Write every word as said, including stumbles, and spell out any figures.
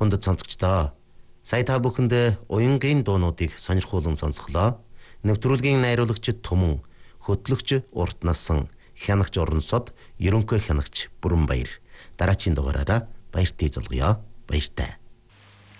хүндэт сонсогчдоо. Сая та бүхэнд уянгийн дуунуудыг сонирхуулан сонсголоо. Нэвтрүүлгийн найруулагчид Түмэн, хөтлөгч Урт насан, хянагч Орносод, ерөнхий хянагч Бүрэнбаяр. Дараагийн дугаараараа баяртай залгая. Баяртай.